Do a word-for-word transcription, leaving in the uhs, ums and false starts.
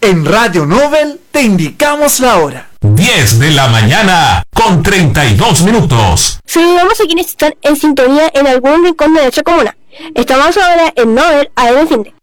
En Radio Nobel te indicamos la hora. diez de la mañana con treinta y dos minutos. Saludamos a quienes están en sintonía en algún rincón de nuestra comuna. Estamos ahora en Nobel A M Finde.